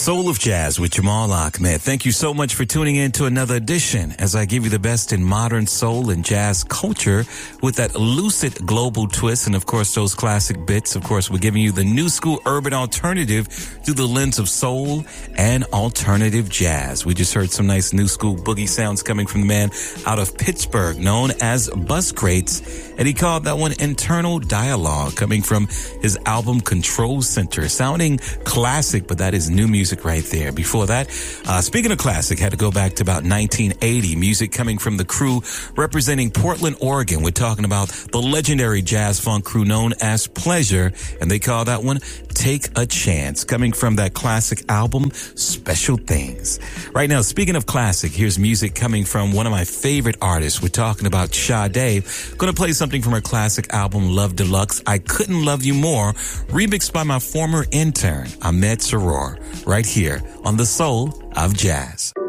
Soul of Jazz with Jamal Ahmed. Thank you so much for tuning in to another edition as I give you the best in modern soul and jazz culture with that lucid global twist and, of course, those classic bits. Of course, we're giving you the new school urban alternative through the lens of soul and alternative jazz. We just heard some nice new school boogie sounds coming from the man out of Pittsburgh known as Bus Crates, and he called that one Internal Dialogue, coming from his album Control Center. Sounding classic, but that is new music right there. Before that, speaking of classic, had to go back to about 1980. Music coming from the crew representing Portland, Oregon. We're talking about the legendary jazz funk crew known as Pleasure, and they call that one Take a Chance, coming from that classic album Special Things. Right now, speaking of classic, here's music coming from one of my favorite artists. We're talking about Sade. Going to play something from her classic album Love Deluxe, I Couldn't Love You More, remixed by my former intern Ahmed Saror, right here on the Soul of Jazz.